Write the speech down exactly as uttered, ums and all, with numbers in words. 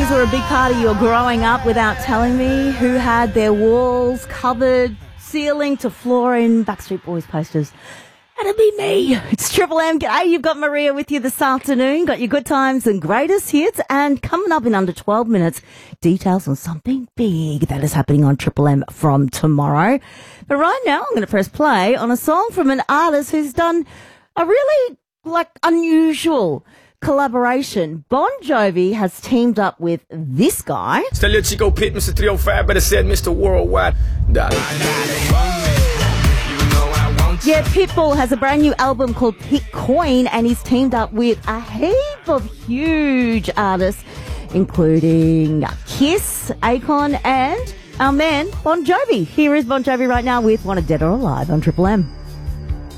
these were a big part of your growing up without telling me? Who had their walls covered, ceiling to floor in Backstreet Boys posters? That'd be me. It's Triple M. G'day, you've got Maria with you this afternoon. Got your good times and greatest hits. And coming up in under twelve minutes, details on something big that is happening on Triple M from tomorrow. But right now, I'm going to press play on a song from an artist who's done a really, like, unusual collaboration. Bon Jovi has teamed up with this guy. Tell your Chico Pit, Mister three oh five, better said Mister Worldwide. Yeah, Pitbull has a brand new album called Pitcoin, and he's teamed up with a heap of huge artists, including Kiss, Akon, and our man Bon Jovi. Here is Bon Jovi right now with Wanted Dead or Alive on Triple M.